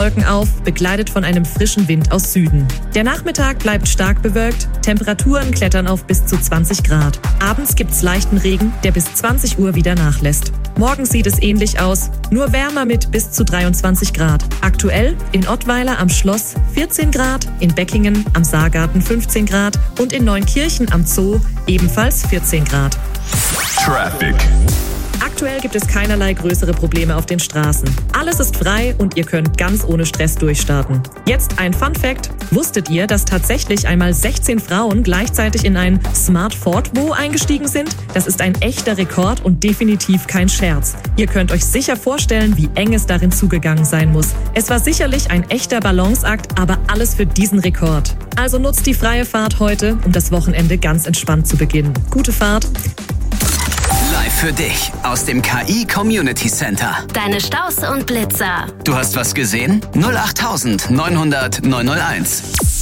Wolken auf, begleitet von einem frischen Wind aus Süden. Der Nachmittag bleibt stark bewölkt, Temperaturen klettern auf bis zu 20 Grad. Abends gibt's leichten Regen, der bis 20 Uhr wieder nachlässt. Morgen sieht es ähnlich aus, nur wärmer mit bis zu 23 Grad. Aktuell in Ottweiler am Schloss 14 Grad, in Beckingen am Saargarten 15 Grad und in Neunkirchen am Zoo ebenfalls 14 Grad. Traffic. Aktuell gibt es keinerlei größere Probleme auf den Straßen. Alles ist frei und ihr könnt ganz ohne Stress durchstarten. Jetzt ein Fun-Fact. Wusstet ihr, dass tatsächlich einmal 16 Frauen gleichzeitig in ein Smart Fortwo eingestiegen sind? Das ist ein echter Rekord und definitiv kein Scherz. Ihr könnt euch sicher vorstellen, wie eng es darin zugegangen sein muss. Es war sicherlich ein echter Balanceakt, aber alles für diesen Rekord. Also nutzt die freie Fahrt heute, um das Wochenende ganz entspannt zu beginnen. Gute Fahrt! Live für dich aus dem KI Community Center. Deine Staus und Blitzer. Du hast was gesehen? 08900 901.